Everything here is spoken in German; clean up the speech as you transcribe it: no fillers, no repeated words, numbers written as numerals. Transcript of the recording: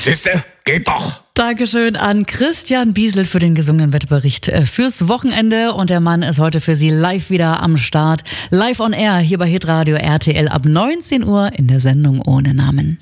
Siehste, geht doch. Dankeschön an Christian Biesel für den gesungenen Wetterbericht fürs Wochenende. Und der Mann ist heute für Sie live wieder am Start. Live on Air hier bei Hitradio RTL ab 19 Uhr in der Sendung ohne Namen.